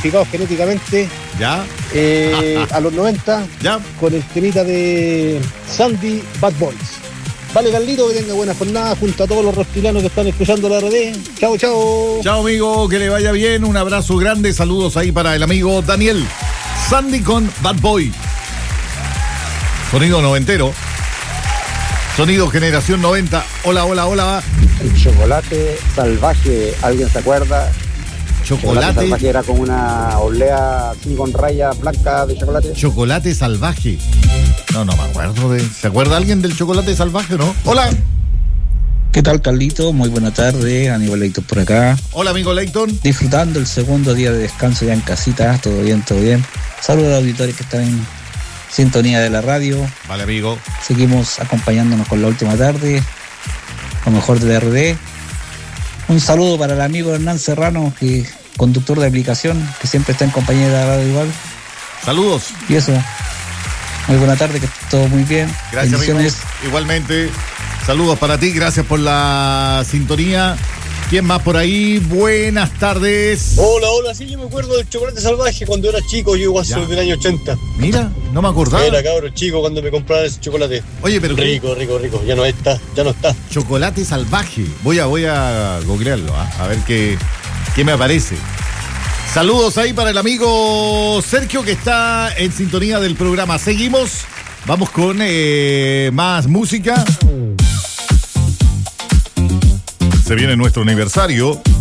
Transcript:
modificados genéticamente. ¿Ya? A los 90. ¿Ya? Con el temita de Sandy Bad Boys. Vale, Carlito, que tenga buena jornada junto a todos los reptilianos que están escuchando la RD. Chao, chao. Chao, amigo, que le vaya bien. Un abrazo grande. Saludos ahí para el amigo Daniel. Sandy con Bad Boy. Sonido noventero. Sonido generación 90. Hola, hola, hola. El chocolate salvaje, ¿alguien se acuerda? Chocolate salvaje era con una olea así con rayas blancas de chocolate. Chocolate salvaje. No me acuerdo de... ¿Se acuerda alguien del chocolate salvaje, no? Hola. ¿Qué tal, Carlito? Muy buena tarde, Aníbal Leighton por acá. Hola, amigo Leighton. Disfrutando el segundo día de descanso ya en casita, todo bien, todo bien. Saludos a los auditores que están en sintonía de la radio. Vale, amigo. Seguimos acompañándonos con la última tarde, lo mejor de la RD. Un saludo para el amigo Hernán Serrano, que conductor de aplicación, que siempre está en compañía de la radio igual. Saludos. Y eso, muy buena tarde, que todo muy bien. Gracias, amigo. Igualmente, saludos para ti, gracias por la sintonía. ¿Quién más por ahí? Buenas tardes. Hola, sí, yo me acuerdo del chocolate salvaje cuando era chico, yo igual soy del año 80. Mira, no me acordaba. Era cabro chico cuando me compraron ese chocolate. Oye, pero rico, ya no está. Chocolate salvaje. Voy a googlearlo, a ver qué me aparece. Saludos ahí para el amigo Sergio, que está en sintonía del programa. Seguimos, vamos con más música. Se viene nuestro aniversario.